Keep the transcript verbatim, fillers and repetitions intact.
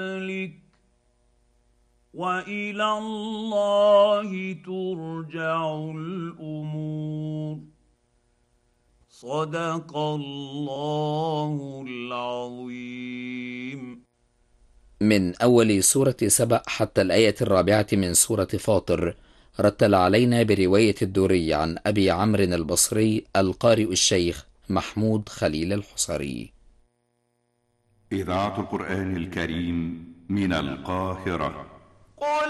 وإلى الله ترجع الأمور. صدق الله العظيم. من أول سورة سبأ حتى الآية الرابعة من سورة فاطر، رتل علينا برواية الدوري عن أبي عمرو البصري القارئ الشيخ محمود خليل الحصري. إذاعة القرآن الكريم من القاهرة.